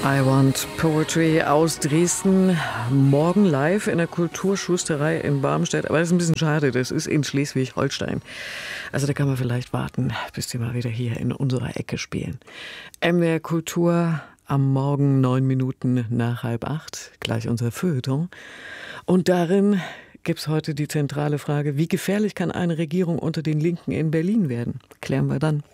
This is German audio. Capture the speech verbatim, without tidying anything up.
I Want Poetry aus Dresden. Morgen live in der Kulturschusterei in Barmstedt. Aber das ist ein bisschen schade, das ist in Schleswig-Holstein. Also da kann man vielleicht warten, bis die mal wieder hier in unserer Ecke spielen. M D R Kultur am Morgen neun Minuten nach halb acht. Gleich unser Feuilleton. Und darin gibt es heute die zentrale Frage, wie gefährlich kann eine Regierung unter den Linken in Berlin werden? Klären wir dann.